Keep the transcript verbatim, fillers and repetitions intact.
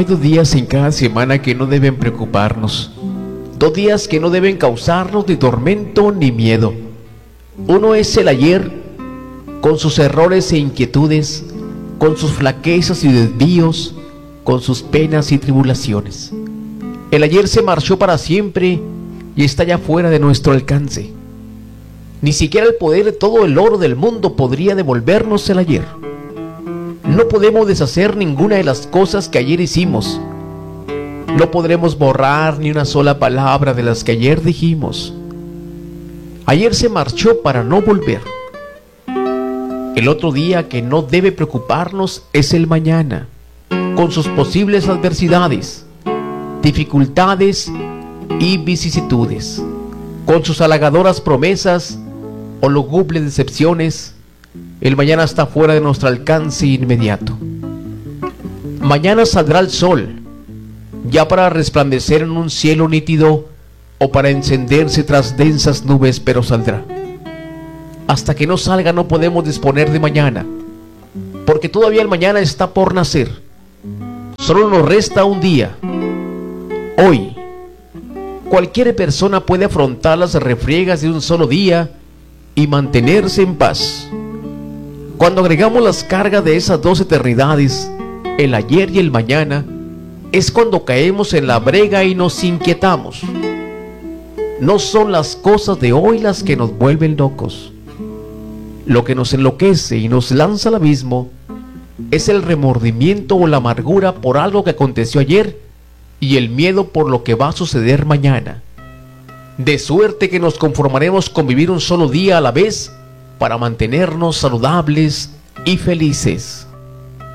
Hay dos días en cada semana que no deben preocuparnos, dos días que no deben causarnos ni tormento ni miedo. Uno es el ayer, con sus errores e inquietudes, con sus flaquezas y desvíos, con sus penas y tribulaciones. El ayer se marchó para siempre y está ya fuera de nuestro alcance. Ni siquiera el poder de todo el oro del mundo podría devolvernos el ayer. No podemos deshacer ninguna de las cosas que ayer hicimos. No podremos borrar ni una sola palabra de las que ayer dijimos. Ayer se marchó para no volver. El otro día que no debe preocuparnos es el mañana, con sus posibles adversidades, dificultades y vicisitudes, con sus halagadoras promesas o lúgubres decepciones. El mañana está fuera de nuestro alcance inmediato. Mañana saldrá el sol, ya para resplandecer en un cielo nítido o para encenderse tras densas nubes, pero saldrá. Hasta que no salga no podemos disponer de mañana, porque todavía el mañana está por nacer. Solo nos resta un día. Hoy, cualquier persona puede afrontar las refriegas de un solo día y mantenerse en paz. Cuando agregamos las cargas de esas dos eternidades, el ayer y el mañana, es cuando caemos en la brega y nos inquietamos. No son las cosas de hoy las que nos vuelven locos. Lo que nos enloquece y nos lanza al abismo es el remordimiento o la amargura por algo que aconteció ayer y el miedo por lo que va a suceder mañana. De suerte que nos conformaremos con vivir un solo día a la vez para mantenernos saludables y felices.